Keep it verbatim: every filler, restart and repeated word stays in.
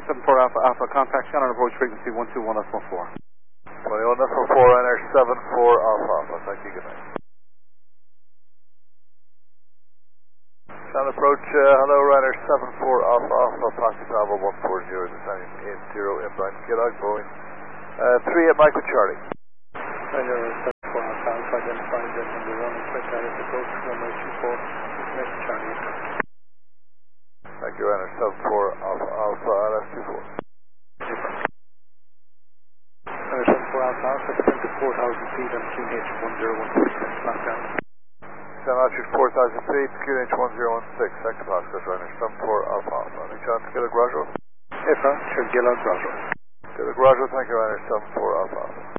seven four Alpha Alpha, contact Shannon approach frequency one two one decimal four. twenty-one decimal four, Ryanair seven four Alpha Alpha, thank you, good night. Shannon approach, uh, hello, Ryanair seven four Alpha Alpha, passenger travel one four zero, descending eight zero, inbound Gillag, Boeing, uh, three at Michael Charlie. Ryanair seven four Alpha Alpha, identified jet number one, expect direct approach, runway two four, destination Charlie. Thank you, Ryanair seven four Alpha Alpha, L S two four. Ryanair seven four Alpha Alpha, descend to four thousand feet on Q H one zero one six, flat down. Descend altitude four thousand feet, Q H one zero one six, sector Pascal, Ryanair seven four Alpha Alpha. Any chance to get a Glasgow? If not, sure, Gillag, Glasgow. Get a Glasgow, thank you, Ryanair seven four Alpha Alpha.